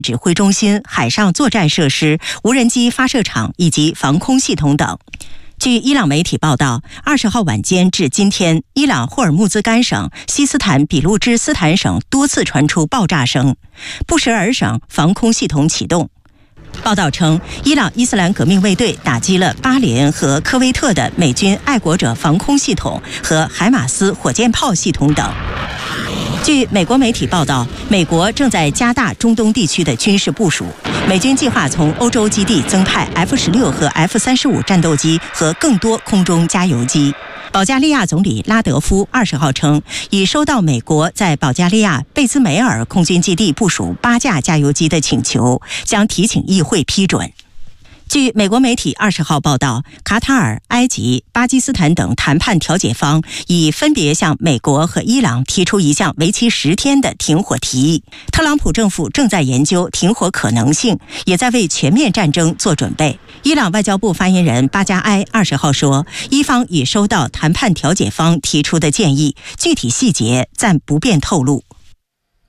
指挥中心、海上作战设施、无人机发射场以及防空系统等。据伊朗媒体报道，20号晚间至今天，伊朗霍尔木兹干省、西斯坦比路支斯坦省多次传出爆炸声，布什尔省防空系统启动。报道称，伊朗伊斯兰革命卫队打击了巴林和科威特的美军爱国者防空系统和海马斯火箭炮系统等。据美国媒体报道，美国正在加大中东地区的军事部署，美军计划从欧洲基地增派 F-16和 F-35战斗机和更多空中加油机。保加利亚总理拉德夫20号称，已收到美国在保加利亚贝兹梅尔空军基地部署8架加油机的请求，将提请议会批准。据美国媒体20号报道，卡塔尔、埃及、巴基斯坦等谈判调解方已分别向美国和伊朗提出一项为期10天的停火提议。特朗普政府正在研究停火可能性，也在为全面战争做准备。伊朗外交部发言人巴加埃20号说，伊方已收到谈判调解方提出的建议，具体细节暂不便透露。